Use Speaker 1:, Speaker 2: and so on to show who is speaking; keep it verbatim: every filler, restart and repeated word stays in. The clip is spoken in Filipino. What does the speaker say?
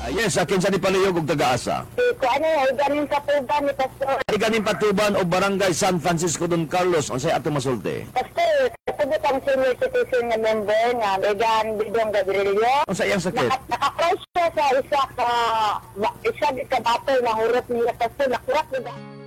Speaker 1: Ah, yes, akin sa ni Paluyog ug taga-asa.
Speaker 2: Eh, kung ano, ay ganin sa tuban ni Pastor.
Speaker 1: Ay kaning Patuban o Barangay San Francisco Don Carlos unsay ato masulti?
Speaker 2: Pastor, kapag ang senior citizen na member na Megan Bidong Gabrielio,
Speaker 1: Unsa iyang sakit?
Speaker 2: Naka, naka-crush siya sa isa ka, isa ka battle na hurot niya Pastor, nakurat niya.